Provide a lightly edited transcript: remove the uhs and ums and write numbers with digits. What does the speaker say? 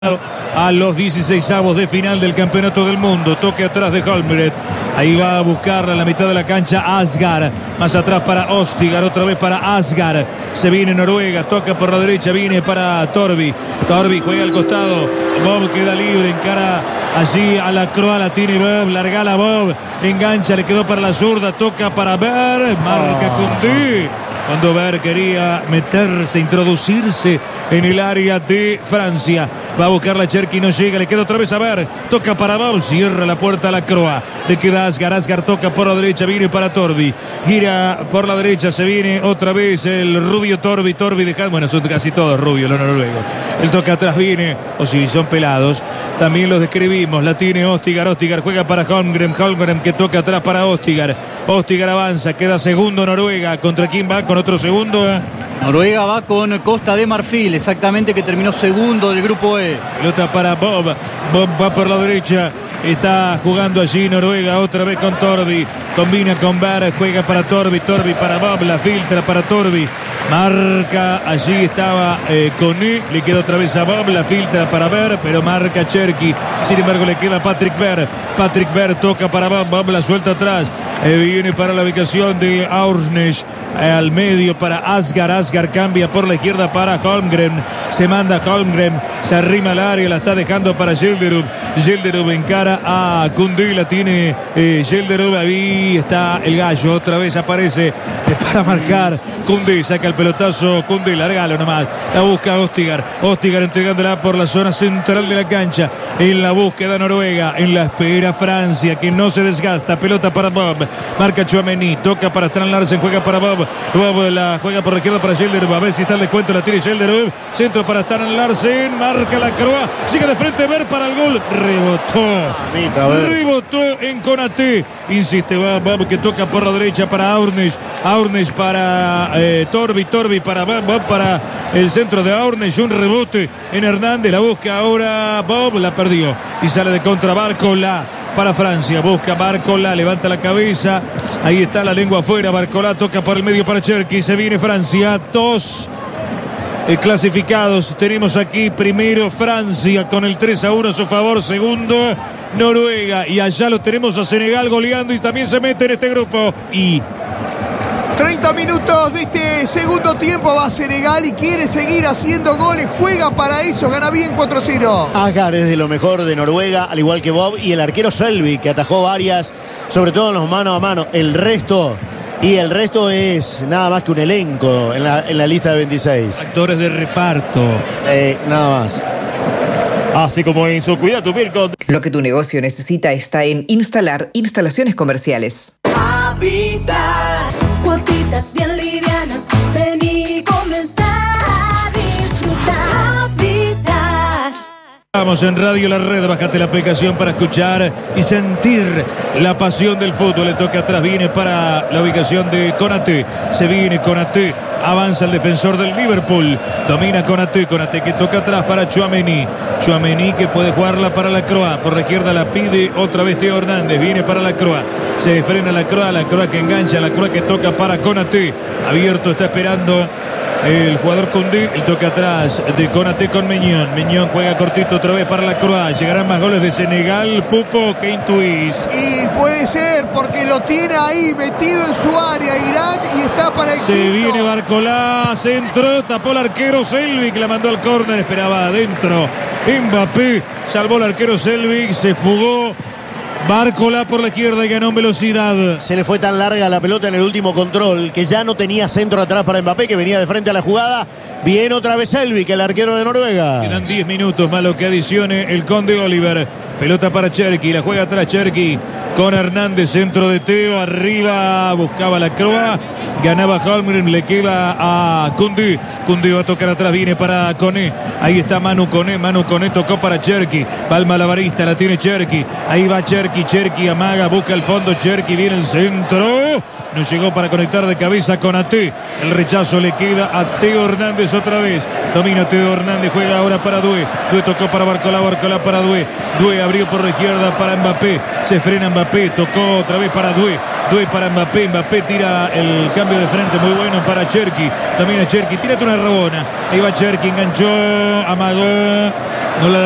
a los 16avos de final del Campeonato del Mundo. Toque atrás de Holmgren. Ahí va a buscarla en la mitad de la cancha Asgard. Más atrás para Ostigar. Otra vez para Asgard. Se viene Noruega. Toca por la derecha. Viene para Torvi. Torvi juega al costado. Bob queda libre. Encara allí a la Croa. La tiene Bob. Largala Bob. Engancha. Le quedó para la zurda. Toca para Ver. Marca Koundé. Cuando Ver quería meterse, introducirse en el área de Francia. Va a buscar la Cherki, no llega, le queda otra vez a Ver. Toca para Bob, cierra la puerta a la Croa. Le queda Asgard, Asgard toca por la derecha, viene para Torvi. Gira por la derecha, se viene otra vez el rubio Torvi. Torvi deja, bueno, son casi todos rubios los noruegos. El toca atrás viene, o si son pelados, también los describimos. La tiene Ostigar, Ostigar juega para Holmgren. Holmgren que toca atrás para Ostigar. Ostigar avanza, queda segundo Noruega. ¿Contra quién va? Con otro segundo. Noruega va con Costa de Marfil, exactamente, que terminó segundo del grupo E. Pelota para Bob. Bob va por la derecha. Está jugando allí Noruega otra vez con Torvi. Combina con Ver, juega para Torvi. Torvi para Bob, la filtra para Torvi. Marca, allí estaba Koné. Le queda otra vez a Bob, la filtra para Ver, pero marca Cherki. Sin embargo le queda Patrick Ver. Patrick Ver toca para Bob, Bob la suelta atrás. Viene para la ubicación de Aursnes. Al medio para Asgard. Asgard cambia por la izquierda para Holmgren. Se manda Holmgren. Se arrima al área. La está dejando para Yildirim. Yildirim encara a Koundé. La tiene Yildirim. Ahí está el gallo. Otra vez aparece para marcar. Koundé saca el pelotazo. Koundé, largalo nomás. La busca Ostigar. Ostigar entregándola por la zona central de la cancha. En la búsqueda Noruega. En la espera Francia, que no se desgasta. Pelota para Bob. Marca Tchouaméni. Toca para Strand Larsen. Juega para Bob. Bob la juega por la izquierda para Yildirim. A ver si está el descuento. La tiene Yildirim. Centro para Strand Larsen. Marca la Croa. Sigue de frente Ver para el gol. Rebotó en Konaté. Insiste Bob que toca por la derecha para Aursnes. Aursnes para Torvi. Torvi para Bob. Bob para el centro de Aursnes. Un rebote en Hernández. La busca ahora Bob. La perdió. Y sale de contra Barcola. Para Francia, busca Barcola, levanta la cabeza, ahí está la lengua afuera, Barcola toca por el medio para Cherki, se viene Francia, dos clasificados, tenemos aquí primero Francia con el 3-1 a su favor, segundo Noruega, y allá lo tenemos a Senegal goleando y también se mete en este grupo. Y 30 minutos de este segundo tiempo va Senegal y quiere seguir haciendo goles, juega para eso, gana bien 4-0. Asgard es de lo mejor de Noruega, al igual que Bob, y el arquero Selvik, que atajó varias, sobre todo en los mano a mano. El resto es nada más que un elenco en la lista de 26. Actores de reparto. Nada más. Así como en su Cuida tu piel con... Lo que tu negocio necesita está en Instalar Instalaciones Comerciales. Habitas, cuotitas bien livianas, ven y comenzar a disfrutar. Habitar. Vamos en Radio La Red, bájate la aplicación para escuchar y sentir la pasión del fútbol. Le toca atrás, viene para la ubicación de Konaté. Se viene Konaté, avanza el defensor del Liverpool. Domina Konaté, Konaté que toca atrás para Tchouaméni. Tchouaméni que puede jugarla para la Croa. Por la izquierda la pide otra vez Theo Hernández. Viene para la Croa. Se frena la Croa que engancha, la Croa que toca para Konaté. Abierto, está esperando el jugador Koundé. El toque atrás de Konaté con Meñón. Meñón juega cortito otra vez para la Croa. Llegarán más goles de Senegal. Pupo, ¿qué intuís? Y puede ser porque lo tiene ahí metido en su área Irak y está para el Se quinto. viene Barcola, centro, tapó el arquero Selvik, la mandó al córner, esperaba adentro. Mbappé salvó el arquero Selvik, se fugó. Barcola por la izquierda y ganó en velocidad. Se le fue tan larga la pelota en el último control que ya no tenía centro atrás para Mbappé, que venía de frente a la jugada. Viene otra vez Selvik, el arquero de Noruega. Quedan 10 minutos más lo que adicione el Conde Oliver. Pelota para Cherki, la juega atrás Cherki con Hernández, centro de Theo, arriba buscaba la Croa, ganaba Holmgren, le queda a Koundé. Koundé va a tocar atrás, viene para Koné. Ahí está Manu Koné tocó para Cherki. Va el malabarista, la tiene Cherki. Ahí va Cherki amaga, busca el fondo, Cherki viene el centro. No llegó para conectar de cabeza con Até. El rechazo le queda a Theo Hernández otra vez. Domina Theo Hernández, juega ahora para Doué. Doué tocó para Barcola para Doué. Doué abrió por la izquierda para Mbappé. Se frena Mbappé, tocó otra vez para Doué. Doué para Mbappé. Mbappé tira el cambio de frente muy bueno para Cherki. Domina Cherki, tírate una rabona. Ahí va Cherki, enganchó, amagó. No la